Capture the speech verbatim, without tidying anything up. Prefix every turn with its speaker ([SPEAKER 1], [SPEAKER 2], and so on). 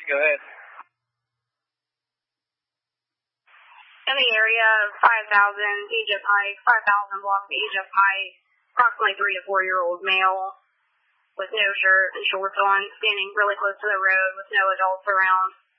[SPEAKER 1] Go ahead.
[SPEAKER 2] In the area of five thousand, age of height, five thousand blocks, age of height, approximately three to four year old male with no shirt and shorts on, standing really close to the road with no adults around.